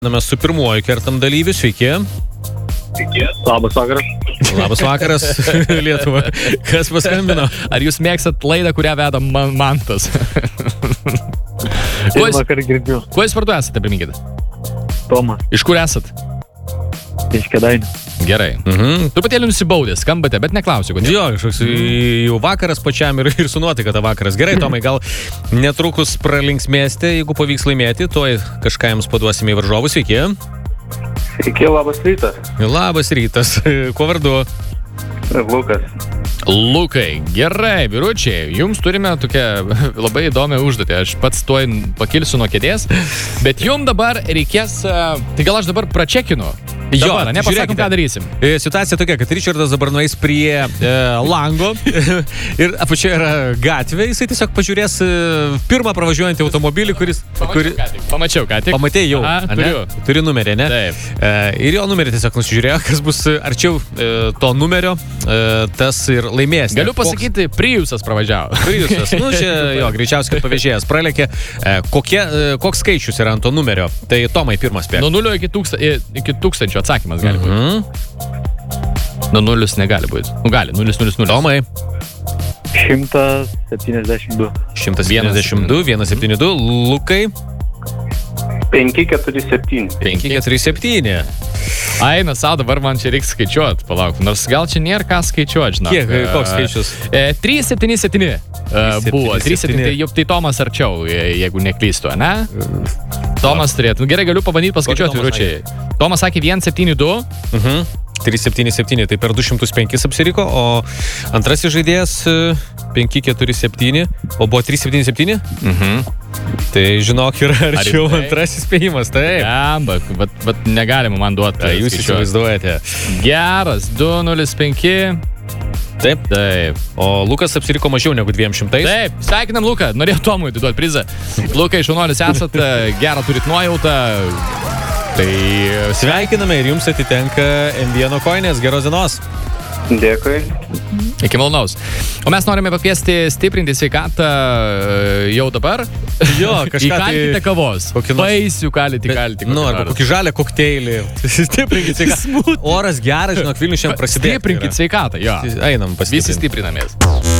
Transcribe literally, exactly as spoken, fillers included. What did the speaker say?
Mes su pirmuoju kertam dalyviu, sveiki. Sveiki. Labas vakaras. Labas vakaras, Lietuva. Kas paskambino? Ar jūs mėgstat laidą, kurią veda man, Mantas? Kuo jūs, girdžiu. Kuo jūs vardu esate, priminkite? Tomas. Iš kur esat? Iš Kėdainių. Gerai. Mhm. Truputėlį nusibaudė, skambate, bet neklausiu, kodėl. Jo, kažkoks jau vakaras pačiam ir, ir su nuotaika ta vakaras. Gerai, Tomai, gal netrukus pralinksmėsite, jeigu pavyks laimėti, tuoj kažką jums paduosime į varžovus. Sveiki. Sveiki, labas rytas. Labas rytas. Kuo vardu? Lukas. Lukai, gerai, vyručiai, jums turime tokią labai įdomią užduotį. Aš pats tuoj pakilsiu nuo kėdės, bet jums dabar reikės, tai gal aš dabar pračekinu. Jo, dabar, ne, pasakom, ką darysim. Situacija tokia, kad Ričardas dabar nueis prie e, lango ir apačioje yra gatvė, jisai tiesiog pažiūrės e, pirmą pravažiuojantį automobilį, kuris... Pamačiau kuri, ką tik. Pamačiau ką tik. Pamatėjai jau, A, ne? turiu. Turi numerį, ne? Taip. E, ir jo numerį tiesiog nusižiūrėjo, kas bus arčiau e, to numerio, e, tas ir laimės. Galiu pasakyti, Priusas pravažiavo. Priusas, nu čia jo, greičiausiai, kad pavėžėjas pralėkė. E, kokie, e, koks skaičius yra ant to numerio? Tai Tomai pirmas spėk. Nuo nulio iki, tūksta, iki tūkstančio atsakymas gali būti. Mhm. Nuo nulis negali būti. Nu gali, nulis, nulis, nulis. Tomai. šimtas septyniasdešimt du. šimtas septyniasdešimt du, vienas septyni du. Lukai. penki keturi septyni. penki keturi septyni. Aina, savo, dabar man čia reiks skaičiuot, palauk. Nors gal čia nėra ką skaičiuot, žinau. Kiek, koks skaičius? E, trys septyni septyni buvo. trys septyni, tai, tai Tomas arčiau, jeigu neklystu, ne? Tomas turėtų. Nu, gerai, galiu pabandyti paskaičiuoti, vyručiai. Tomas sakė vienas septyni du. Mhm. trys septyni septyni, tai per du šimtus penkis apsiriko, o antrasis žaidėjas penki keturi septyni, o buvo trys septyni septyni? Mhm. Tai žinok, yra arčiau antrasis spėjimas, taip. Jamba, bet, bet negalima man duoti. Tai jūs įsivaizduojate. Geras, du nulis penki. Taip. Taip. O Lukas apsiriko mažiau negu dviem šimtais. Taip, sveikinam Luką, norėjau Tomui duoti prizą. Lukai, šaunuolis esat, gerą turit nuojautą. Tai sveikiname ir jums atitenka M vieno koinės. Geros dienos. Dėkui. Iki malonaus. O mes norime pakviesti stiprinti sveikatą jau dabar. Jo, kažką įkalkite tai... kavos. Kokį nors... Vaisių kalite, kalite. Nu, arba kokį žalę kokteilį. Stiprinkit sveikatą. Oras geras, žinok, Vilnius šiandien prasidėjo. Stiprinkit sveikatą, jo. Einam pasistiprinti. Visi stiprinamės.